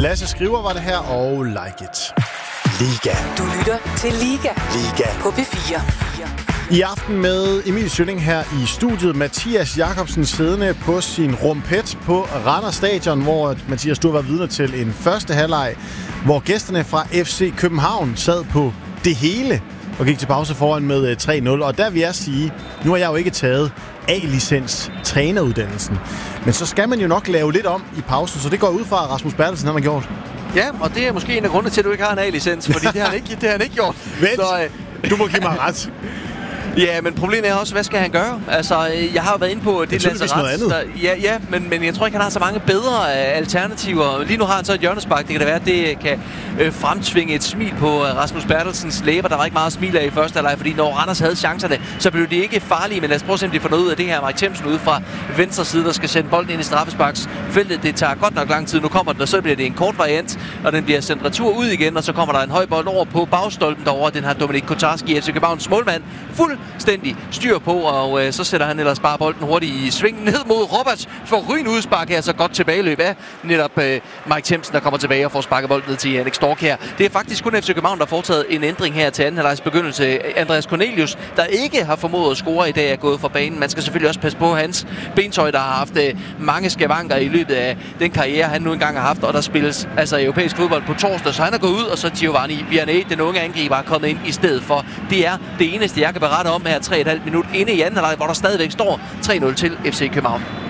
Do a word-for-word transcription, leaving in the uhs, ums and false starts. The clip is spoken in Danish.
Lasse Skriver var det her, og Like It. Liga. Du lytter til Liga. Liga. På P fire. I aften med Emil Schønning her i studiet. Mathias Jakobsen siddende på sin rumpet på Randers Stadion, hvor Mathias, du var vidne til en første halvleg, hvor gæsterne fra F C København sad på det hele og gik til pause foran med tre nul. Og der vil jeg sige, nu har jeg jo ikke taget A-licens træneruddannelsen, men så skal man jo nok lave lidt om i pausen, så det går ud fra, at Rasmus Bertelsen han har gjort. Ja, og det er måske en af grundene til, at du ikke har en A-licens, fordi det har han ikke, det har han ikke gjort. Vent, så, øh... du må give mig ret. Ja, men problemet er også, hvad skal han gøre? Altså, jeg har jo været inde på det lazaret. Der, ja, ja, men, men jeg tror ikke, han har så mange bedre alternativer. Lige nu har han så et hjørnespark. Det kan da være, at det kan øh, fremtvinge et smil på Rasmus Bertelsens læber. Der var ikke meget smil af i første halvleg, fordi når Randers havde chancerne, så blev de ikke farlige. Men lad os prøve at se, om de får noget ud af det her. Mike Themsen ude fra venstre side, der skal sende bolden ind i straffesparksfeltet. Det tager godt nok lang tid. Nu kommer den, og så bliver det en kort variant, og den bliver sendt retur ud igen, og så kommer der en høj bold over på bagstolpen derovre. Den har Dominik Kotarski, F C Københavns målmand, fuldstændig styr på, og øh, så sætter han ellers bare bolden hurtigt i sving ned mod Roberts for rygende udspark her, så godt tilbageløb af netop øh, Mike Themsen, der kommer tilbage og får sparket bolden ned til Jannik Stork her. Det er faktisk kun F C København, der har foretaget en ændring her til anden halvlejes begyndelse. Andreas Cornelius, der ikke har formået at score i dag, er gået fra banen. Man skal selvfølgelig også passe på hans bentøj, der har haft øh, mange skavanker i løbet af den karriere, han nu engang har haft, og der spilles altså europæisk fodbold på torsdag, så han er gået ud, og så Giovanni Vianney, den unge angriber, er kommet ind i stedet for. Det er det eneste, jeg kan berette om her tre komma fem minut inde i anden halvleg, hvor der stadigvæk står tre nul til F C København.